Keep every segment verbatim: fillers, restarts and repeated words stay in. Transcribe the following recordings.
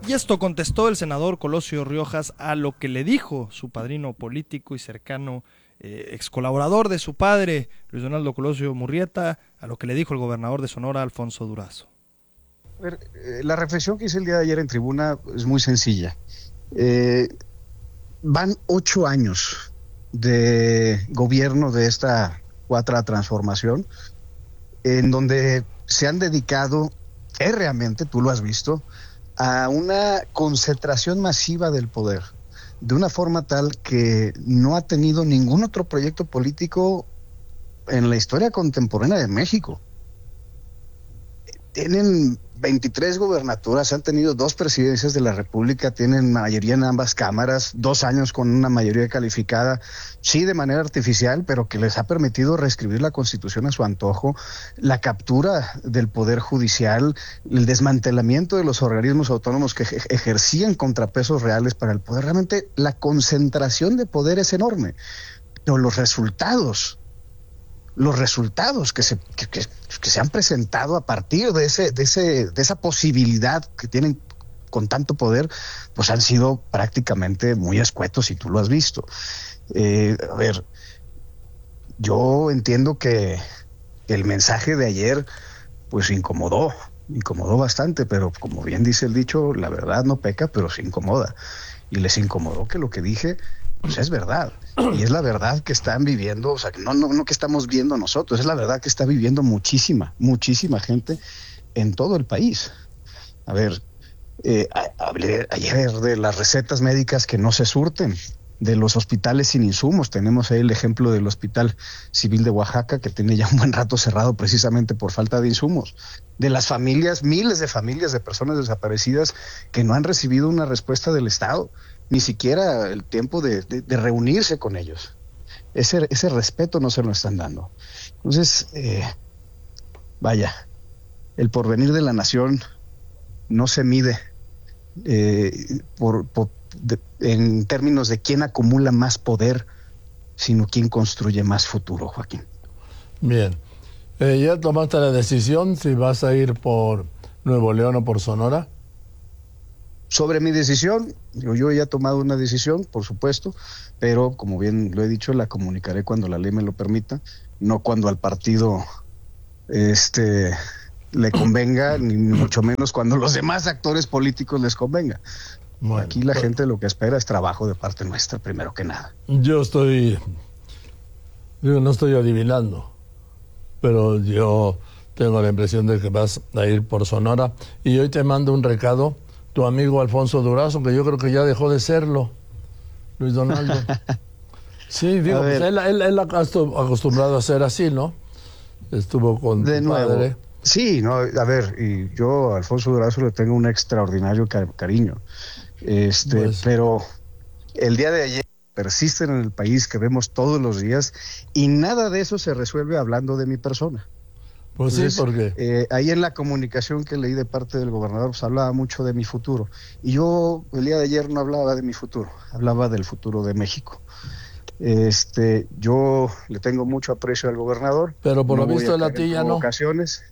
Y esto contestó el senador Colosio Riojas a lo que le dijo su padrino político y cercano, eh, ex colaborador de su padre, Luis Donaldo Colosio Murrieta, a lo que le dijo el gobernador de Sonora, Alfonso Durazo. A ver, eh, la reflexión que hice el día de ayer en tribuna es muy sencilla. Eh, van ocho años de gobierno de esta cuarta transformación, en donde se han dedicado férreamente, tú lo has visto, a una concentración masiva del poder, de una forma tal que no ha tenido ningún otro proyecto político en la historia contemporánea de México. Tienen veintitrés gobernaturas, han tenido dos presidencias de la República, tienen mayoría en ambas cámaras, dos años con una mayoría calificada, sí de manera artificial, pero que les ha permitido reescribir la Constitución a su antojo, la captura del Poder Judicial, el desmantelamiento de los organismos autónomos que ejercían contrapesos reales para el poder. Realmente la concentración de poder es enorme, pero los resultados... los resultados que se que, que, que se han presentado a partir de ese de ese de esa posibilidad que tienen con tanto poder, pues han sido prácticamente muy escuetos, y tú lo has visto. Eh, a ver, yo entiendo que el mensaje de ayer pues incomodó, incomodó bastante, pero como bien dice el dicho, la verdad no peca, pero se incomoda. Y les incomodó que lo que dije pues es verdad, y es la verdad que están viviendo, o sea, no, no, no que estamos viendo nosotros, es la verdad que está viviendo muchísima, muchísima gente en todo el país. A ver, eh, hablé ayer de las recetas médicas que no se surten, de los hospitales sin insumos. Tenemos ahí el ejemplo del Hospital Civil de Oaxaca, que tiene ya un buen rato cerrado precisamente por falta de insumos. De las familias, miles de familias de personas desaparecidas que no han recibido una respuesta del Estado, ni siquiera el tiempo de, de, de reunirse con ellos. Ese, ese respeto no se lo están dando. Entonces, eh, vaya, el porvenir de la nación no se mide eh, por, por, de, en términos de quién acumula más poder, sino quién construye más futuro, Joaquín. Bien. Eh, ¿Ya tomaste la decisión si vas a ir por Nuevo León o por Sonora? Sobre mi decisión, yo, yo ya he tomado una decisión, por supuesto, pero como bien lo he dicho, la comunicaré cuando la ley me lo permita, no cuando al partido este le convenga, ni mucho menos cuando los demás actores políticos les convenga. Bueno, aquí la gente lo que espera es trabajo de parte nuestra, primero que nada. Yo estoy, digo, no estoy adivinando, pero yo tengo la impresión de que vas a ir por Sonora, y hoy te mando un recado tu amigo Alfonso Durazo, que yo creo que ya dejó de serlo, Luis Donaldo. Sí, digo, pues él, él, él ha acostumbrado a ser así, ¿no? Estuvo con de tu nuevo. padre. Sí, no, a ver, y yo a Alfonso Durazo le tengo un extraordinario car- cariño, este, pues, pero el día de ayer persisten en el país que vemos todos los días, y nada de eso se resuelve hablando de mi persona. Pues entonces, sí, porque eh, ahí en la comunicación que leí de parte del gobernador, pues hablaba mucho de mi futuro, y yo el día de ayer no hablaba de mi futuro, hablaba del futuro de México. Este, yo le tengo mucho aprecio al gobernador, pero por no lo visto la tía no. Ocasiones,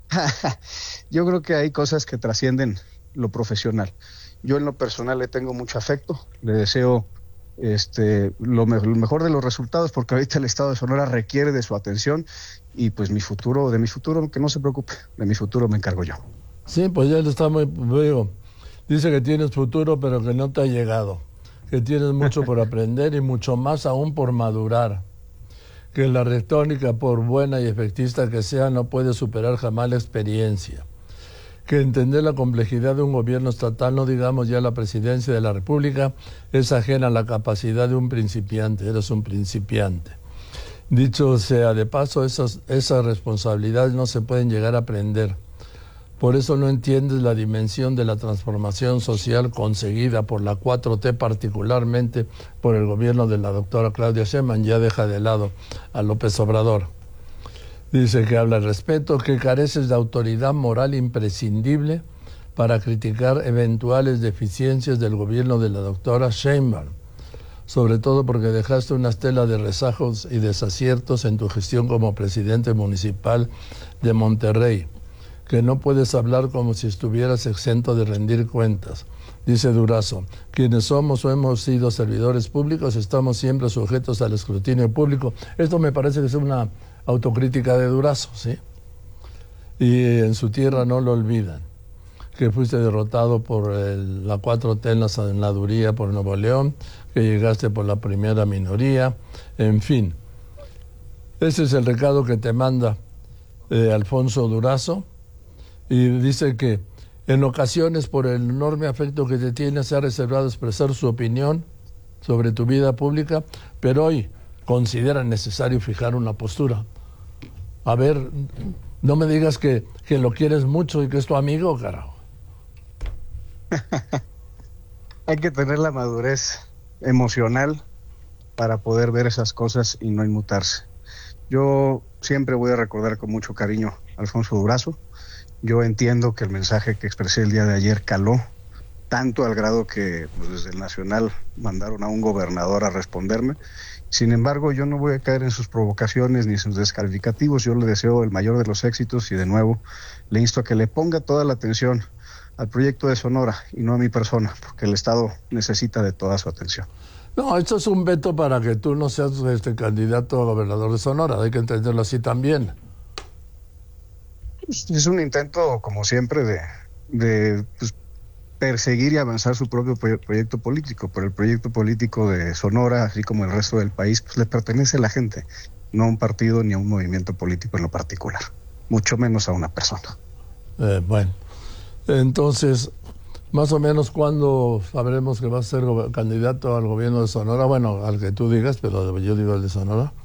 yo creo que hay cosas que trascienden lo profesional. Yo en lo personal le tengo mucho afecto, le deseo este lo, me- lo mejor de los resultados, porque ahorita el estado de Sonora requiere de su atención, y pues mi futuro, de mi futuro, que no se preocupe, de mi futuro me encargo yo. Sí, pues ya está muy, digo, dice que tienes futuro, pero que no te ha llegado, que tienes mucho por aprender y mucho más aún por madurar, que la retórica, por buena y efectista que sea, no puede superar jamás la experiencia, que entender la complejidad de un gobierno estatal, no digamos ya la presidencia de la República, es ajena a la capacidad de un principiante. Eres un principiante. Dicho sea de paso, esas, esas responsabilidades no se pueden llegar a aprender. Por eso no entiendes la dimensión de la transformación social conseguida por la cuatro T, particularmente por el gobierno de la doctora Claudia Sheinbaum. Ya deja de lado a López Obrador. Dice que habla de respeto, que careces de autoridad moral imprescindible para criticar eventuales deficiencias del gobierno de la doctora Sheinbaum, sobre todo porque dejaste una estela de rezagos y desaciertos en tu gestión como presidente municipal de Monterrey. que no puedes hablar como si estuvieras exento de rendir cuentas. Dice Durazo, quienes somos o hemos sido servidores públicos estamos siempre sujetos al escrutinio público. Esto me parece que es una autocrítica de Durazo, ¿sí? Y en su tierra no lo olvidan, que fuiste derrotado por el, la cuatro T en la senaduría por Nuevo León, que llegaste por la primera minoría, en fin. Ese es el recado que te manda eh, Alfonso Durazo, y dice que en ocasiones, por el enorme afecto que te tiene, se ha reservado expresar su opinión sobre tu vida pública, pero hoy considera necesario fijar una postura. A ver, no me digas que, que lo quieres mucho y que es tu amigo, carajo. Hay que tener la madurez emocional para poder ver esas cosas y no inmutarse. Yo siempre voy a recordar con mucho cariño a Alfonso Durazo. Yo entiendo que el mensaje que expresé el día de ayer caló, tanto al grado que pues, desde el Nacional mandaron a un gobernador a responderme. Sin embargo, yo no voy a caer en sus provocaciones ni en sus descalificativos. Yo le deseo el mayor de los éxitos y de nuevo le insto a que le ponga toda la atención al proyecto de Sonora y no a mi persona, porque el Estado necesita de toda su atención. No, esto es un veto para que tú no seas este candidato a gobernador de Sonora, hay que entenderlo así también. Es un intento, como siempre, de, de pues, perseguir y avanzar su propio proyecto político, pero el proyecto político de Sonora, así como el resto del país, pues le pertenece a la gente, no a un partido ni a un movimiento político en lo particular, mucho menos a una persona. Eh, bueno, entonces, más o menos, ¿cuándo sabremos que vas a ser candidato al gobierno de Sonora? Bueno, al que tú digas, pero yo digo el de Sonora.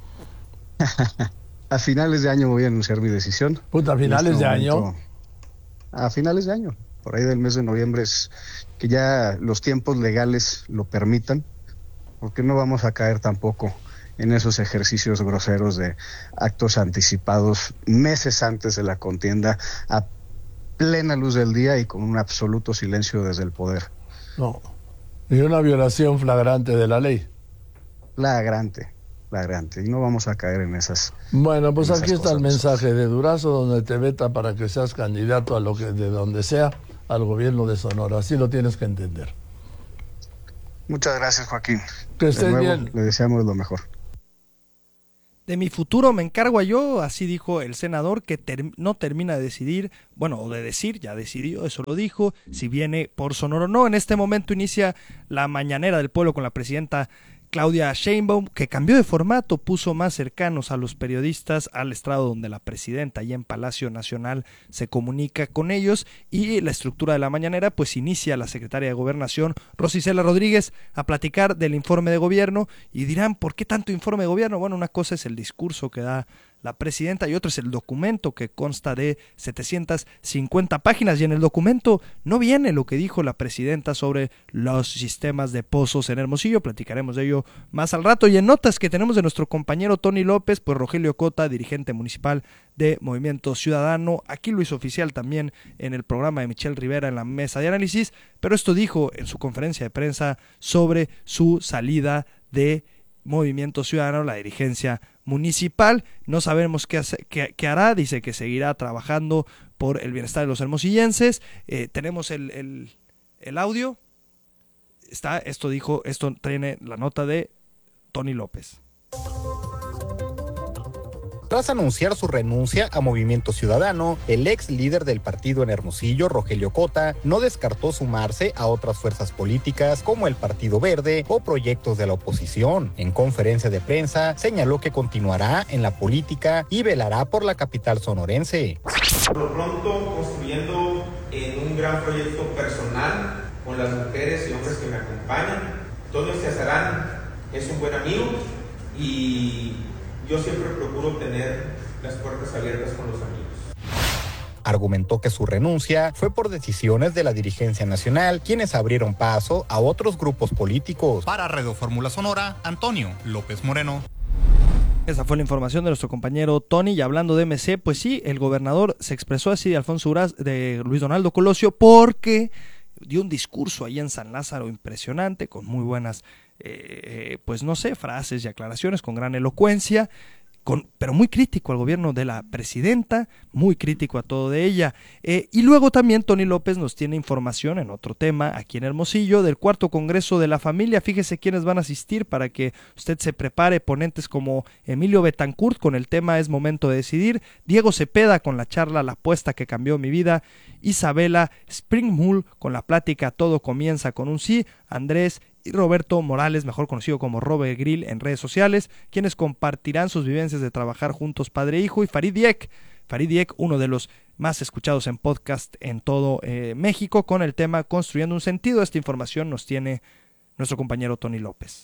A finales de año voy a anunciar mi decisión. Puta, ¿a finales este de momento, año? A finales de año, por ahí del mes de noviembre, es que ya los tiempos legales lo permitan, porque no vamos a caer tampoco en esos ejercicios groseros de actos anticipados meses antes de la contienda, a plena luz del día y con un absoluto silencio desde el poder. No, y una violación flagrante de la ley. Flagrante. flagrante, y no vamos a caer en esas. Bueno, pues aquí está el nosotros. mensaje de Durazo, donde te veta para que seas candidato a lo que de donde sea al gobierno de Sonora. Así lo tienes que entender. Muchas gracias, Joaquín. Que estés de nuevo, bien. Le deseamos lo mejor. De mi futuro me encargo yo, así dijo el senador, que ter- no termina de decidir, bueno, o de decir, ya decidió, eso lo dijo, si viene por Sonora o no. En este momento inicia la mañanera del pueblo con la presidenta Claudia Sheinbaum, que cambió de formato, puso más cercanos a los periodistas al estrado donde la presidenta allá en Palacio Nacional se comunica con ellos, y la estructura de la mañanera pues inicia la secretaria de Gobernación, Rosa Isela Rodríguez, a platicar del informe de gobierno, y dirán, ¿por qué tanto informe de gobierno? Bueno, una cosa es el discurso que da la presidenta y otro es el documento, que consta de setecientas cincuenta páginas, y en el documento no viene lo que dijo la presidenta sobre los sistemas de pozos en Hermosillo. Platicaremos de ello más al rato. Y en notas que tenemos de nuestro compañero Tony López, pues Rogelio Cota, dirigente municipal de Movimiento Ciudadano, aquí lo hizo oficial también en el programa de Michelle Rivera en la mesa de análisis, pero esto dijo en su conferencia de prensa sobre su salida de Movimiento Ciudadano, la dirigencia municipal. No sabemos qué, hace, qué, qué hará, dice que seguirá trabajando por el bienestar de los hermosillenses. Eh, tenemos el, el, el audio, está, esto dijo, esto tiene la nota de Tony López. Tras anunciar su renuncia a Movimiento Ciudadano, el ex líder del partido en Hermosillo, Rogelio Cota, no descartó sumarse a otras fuerzas políticas como el Partido Verde o proyectos de la oposición. En conferencia de prensa, señaló que continuará en la política y velará por la capital sonorense. Por lo pronto, construyendo en un gran proyecto personal con las mujeres y hombres que me acompañan. Antonio Cesarán es un buen amigo y yo siempre procuro tener las puertas abiertas con los amigos. Argumentó que su renuncia fue por decisiones de la dirigencia nacional, quienes abrieron paso a otros grupos políticos. Para Radio Fórmula Sonora, Antonio López Moreno. Esa fue la información de nuestro compañero Tony. Y hablando de M C, pues sí, el gobernador se expresó así de Alfonso Uraz, de Luis Donaldo Colosio, porque dio un discurso ahí en San Lázaro impresionante, con muy buenas, eh, pues no sé, frases y aclaraciones, con gran elocuencia, Con, pero muy crítico al gobierno de la presidenta, muy crítico a todo de ella. Eh, y luego también Tony López nos tiene información en otro tema aquí en Hermosillo del cuarto Congreso de la Familia. Fíjese quiénes van a asistir para que usted se prepare. Ponentes como Emilio Betancourt con el tema Es Momento de Decidir, Diego Cepeda con la charla La apuesta que cambió mi vida, Isabela Springmull con la plática Todo comienza con un sí, Andrés y Roberto Morales, mejor conocido como Robert Grill en redes sociales, quienes compartirán sus vivencias de trabajar juntos padre e hijo, y Farid Dieck, Farid Dieck, uno de los más escuchados en podcast en todo eh, México, con el tema Construyendo un Sentido. Esta información nos tiene nuestro compañero Tony López.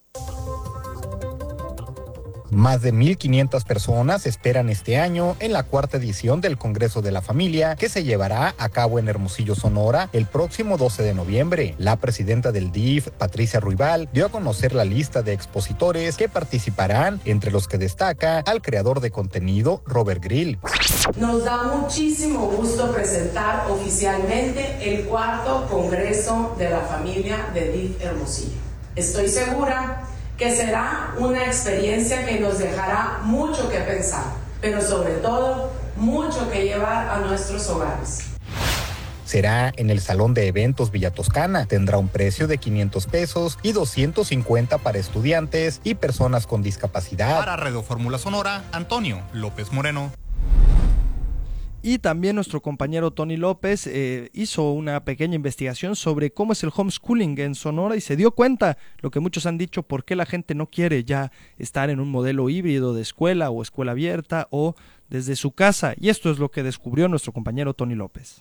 Más de mil quinientas personas esperan este año en la cuarta edición del Congreso de la Familia, que se llevará a cabo en Hermosillo, Sonora, el próximo doce de noviembre. La presidenta del D I F, Patricia Ruibal, dio a conocer la lista de expositores que participarán, entre los que destaca al creador de contenido, Robert Grill. Nos da muchísimo gusto presentar oficialmente el cuarto Congreso de la Familia de D I F Hermosillo. Estoy segura que será una experiencia que nos dejará mucho que pensar, pero sobre todo mucho que llevar a nuestros hogares. Será en el Salón de Eventos Villa Toscana. Tendrá un precio de quinientos pesos y doscientos cincuenta para estudiantes y personas con discapacidad. Para Radio Fórmula Sonora, Antonio López Moreno. Y también nuestro compañero Tony López eh, hizo una pequeña investigación sobre cómo es el homeschooling en Sonora y se dio cuenta, lo que muchos han dicho, por qué la gente no quiere ya estar en un modelo híbrido de escuela o escuela abierta o desde su casa. Y esto es lo que descubrió nuestro compañero Tony López.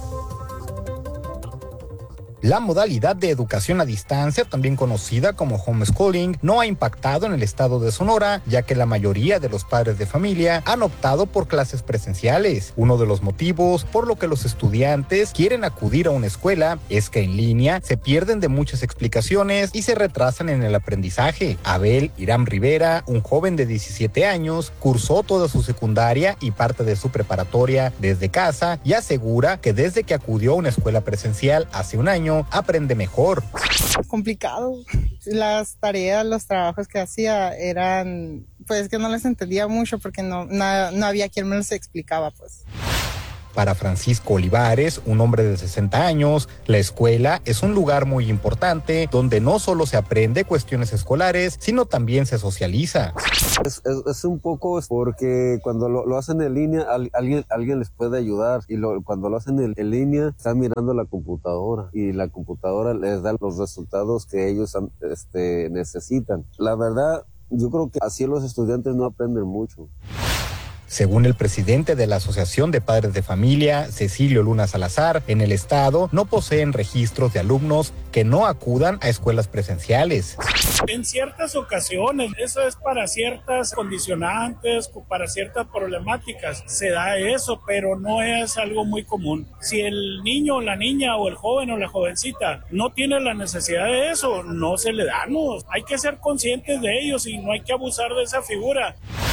La modalidad de educación a distancia, también conocida como homeschooling, no ha impactado en el estado de Sonora, ya que la mayoría de los padres de familia han optado por clases presenciales. Uno de los motivos por lo que los estudiantes quieren acudir a una escuela es que en línea se pierden de muchas explicaciones y se retrasan en el aprendizaje. Abel Irán Rivera, un joven de diecisiete años, cursó toda su secundaria y parte de su preparatoria desde casa y asegura que desde que acudió a una escuela presencial hace un año aprende mejor. Complicado. Las tareas, los trabajos que hacía eran, pues que no les entendía mucho porque no, no, no había quien me los explicaba, pues. Para Francisco Olivares, un hombre de sesenta años, la escuela es un lugar muy importante donde no solo se aprende cuestiones escolares, sino también se socializa. Es, es, es un poco porque cuando lo, lo hacen en línea, al, alguien, alguien les puede ayudar, y lo, cuando lo hacen en, en línea, están mirando la computadora y la computadora les da los resultados que ellos este, necesitan. La verdad, yo creo que así los estudiantes no aprenden mucho. Según el presidente de la Asociación de Padres de Familia, Cecilio Luna Salazar, en el estado no poseen registros de alumnos que no acudan a escuelas presenciales. En ciertas ocasiones, eso es para ciertas condicionantes, para ciertas problemáticas, se da eso, pero no es algo muy común. Si el niño o la niña o el joven o la jovencita no tiene la necesidad de eso, no se le da. No, hay que ser conscientes de ellos y no hay que abusar de esa figura.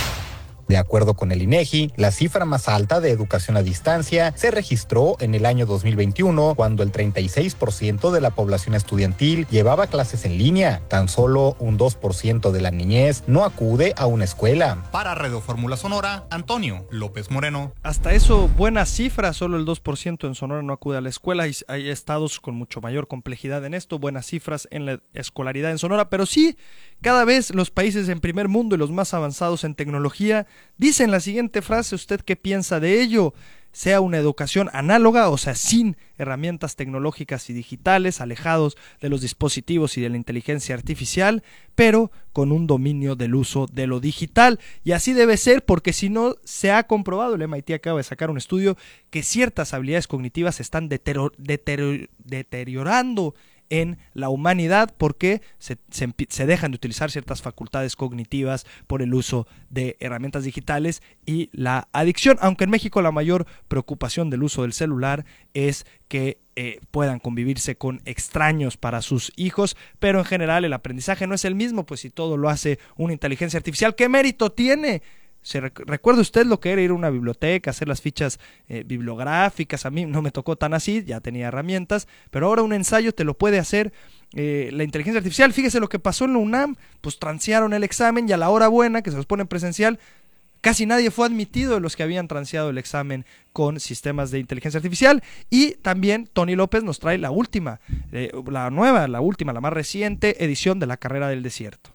De acuerdo con el INEGI, la cifra más alta de educación a distancia se registró en el año dos mil veintiuno, cuando el treinta y seis por ciento de la población estudiantil llevaba clases en línea. Tan solo un dos por ciento de la niñez no acude a una escuela. Para Radio Fórmula Sonora, Antonio López Moreno. Hasta eso, buenas cifras, solo el dos por ciento en Sonora no acude a la escuela. Y hay estados con mucho mayor complejidad en esto, buenas cifras en la escolaridad en Sonora, pero sí, cada vez los países en primer mundo y los más avanzados en tecnología dicen la siguiente frase. ¿Usted qué piensa de ello? Sea una educación análoga, o sea, sin herramientas tecnológicas y digitales, alejados de los dispositivos y de la inteligencia artificial, pero con un dominio del uso de lo digital. Y así debe ser, porque si no, se ha comprobado, el M I T acaba de sacar un estudio, que ciertas habilidades cognitivas se están deterior- deterior- deteriorando en la humanidad porque se, se, se dejan de utilizar ciertas facultades cognitivas por el uso de herramientas digitales y la adicción, aunque en México la mayor preocupación del uso del celular es que eh, puedan convivirse con extraños para sus hijos, pero en general el aprendizaje no es el mismo, pues si todo lo hace una inteligencia artificial, ¿qué mérito tiene? ¿Se rec- ¿Recuerda usted lo que era ir a una biblioteca, hacer las fichas eh, bibliográficas? A mí no me tocó tan así, ya tenía herramientas, pero ahora un ensayo te lo puede hacer eh, la inteligencia artificial. Fíjese lo que pasó en la UNAM, pues transearon el examen y a la hora buena, que se los ponen presencial, casi nadie fue admitido de los que habían transeado el examen con sistemas de inteligencia artificial. Y también Tony López nos trae la última, eh, la nueva, la última, la más reciente edición de la carrera del desierto.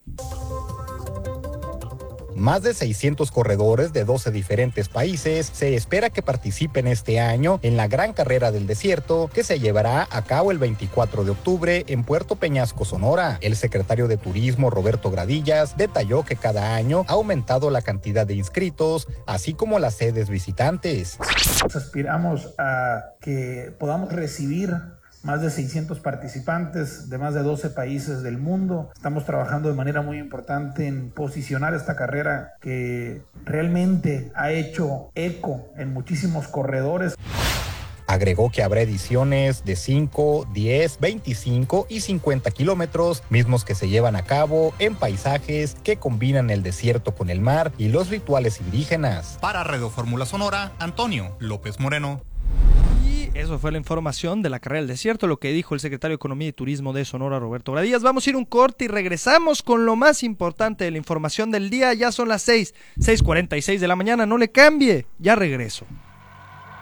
Más de seiscientos corredores de doce diferentes países se espera que participen este año en la Gran Carrera del Desierto, que se llevará a cabo el veinticuatro de octubre en Puerto Peñasco, Sonora. El secretario de Turismo, Roberto Gradillas, detalló que cada año ha aumentado la cantidad de inscritos, así como las sedes visitantes. Aspiramos a que podamos recibir más de seiscientos participantes de más de doce países del mundo. Estamos trabajando de manera muy importante en posicionar esta carrera que realmente ha hecho eco en muchísimos corredores. Agregó que habrá ediciones de cinco, diez, veinticinco y cincuenta kilómetros, mismos que se llevan a cabo en paisajes que combinan el desierto con el mar y los rituales indígenas. Para Radio Fórmula Sonora, Antonio López Moreno. Eso fue la información de la carrera del desierto, lo que dijo el secretario de Economía y Turismo de Sonora, Roberto Gradillas. Vamos a ir un corte y regresamos con lo más importante de la información del día. Ya son las seis, seis cuarenta y seis de la mañana, no le cambie, ya regreso.